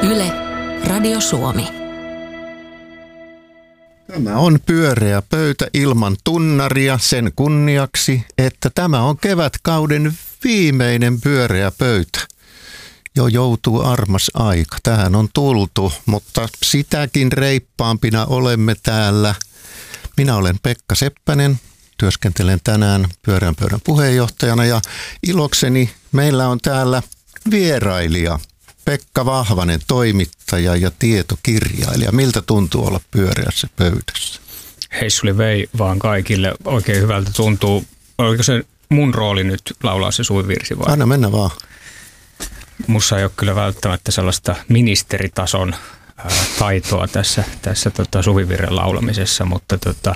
Yle, Radio Suomi. Tämä on pyöreä pöytä ilman tunnaria sen kunniaksi, että tämä on kevätkauden viimeinen pyöreä pöytä. Jo joutuu armas aika. Tähän on tultu, mutta sitäkin reippaampina olemme täällä. Minä olen Pekka Seppänen, työskentelen tänään pyöreän pöydän puheenjohtajana ja ilokseni meillä on täällä vierailija. Pekka Vahvanen, toimittaja ja tietokirjailija. Miltä tuntuu olla pyöreässä pöydässä? Heissuli vei vaan kaikille. Oikein hyvältä tuntuu. Oliko se mun rooli nyt laulaa se suvivirsi vai? Anna mennä vaan. Musta ei ole kyllä välttämättä sellaista ministeritason taitoa tässä suvivirren laulamisessa, mutta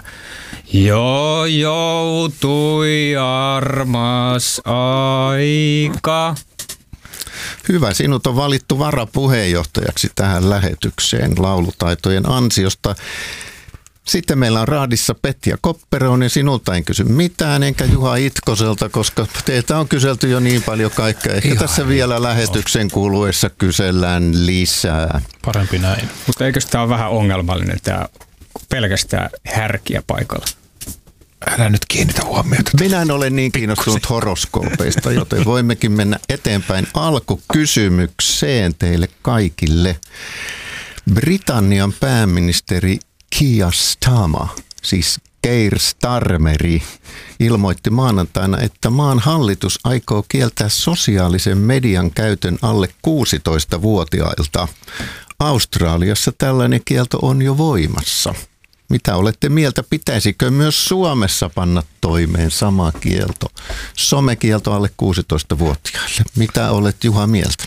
jo joutui armas aika. Hyvä, sinut on valittu varapuheenjohtajaksi tähän lähetykseen laulutaitojen ansiosta. Sitten meillä on raadissa Petja Kopperoinen. Sinulta en kysy mitään, enkä Juha Itkoselta, koska teiltä on kyselty jo niin paljon kaikkea. Ehkä ihan tässä vielä lähetyksen kuluessa kysellään lisää. Parempi näin. Mutta eikö tämä ole vähän ongelmallinen, tämä pelkästään härkiä paikalla? Älä nyt kiinnitä huomiota. Minä en ole niin kiinnostunut horoskoopeista, joten voimmekin mennä eteenpäin alkukysymykseen teille kaikille. Britannian pääministeri Keir Starmer, siis Keir Starmeri, ilmoitti maanantaina, että maan hallitus aikoo kieltää sosiaalisen median käytön alle 16-vuotiailta. Australiassa tällainen kielto on jo voimassa. Mitä olette mieltä? Pitäisikö myös Suomessa panna toimeen sama kielto? Somekielto alle 16-vuotiaille. Mitä olet, Juha, mieltä?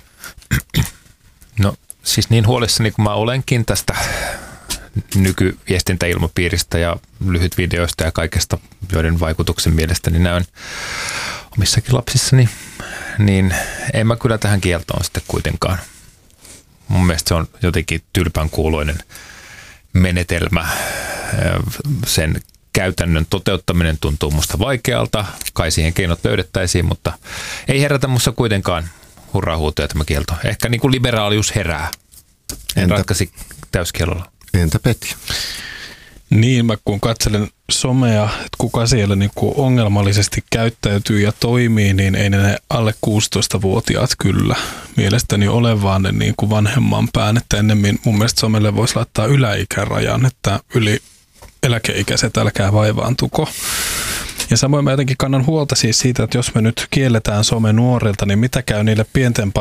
No siis niin huolissani kuin mä olenkin tästä nykyviestintäilmapiiristä ja lyhytvideoista ja kaikesta, joiden vaikutuksen mielestäni näen omissakin lapsissani, niin en mä kyllä tähän kieltoon sitten kuitenkaan. Mun mielestä se on jotenkin tylpän kuuloinen menetelmä. Sen käytännön toteuttaminen tuntuu musta vaikealta. Kai siihen keinot löydettäisiin, mutta ei herätä musta kuitenkaan hurraa-huutoja tämä kielto. Ehkä niin kuin liberaalius herää. En ratkaisi täyskielolla. Entä Petja? Niin, mä kun katselen somea, että kuka siellä niin kuin ongelmallisesti käyttäytyy ja toimii, niin ei ne alle 16-vuotiaat kyllä mielestäni ole, vaan ne niin kuin vanhemman pään. Että ennemmin mun mielestä somelle voisi laittaa yläikärajan, että yli eläkeikäiset älkää vaivaantuko. Ja samoin mä jotenkin kannan huolta siis siitä, että jos me nyt kielletään some nuorilta, niin mitä käy niille pienten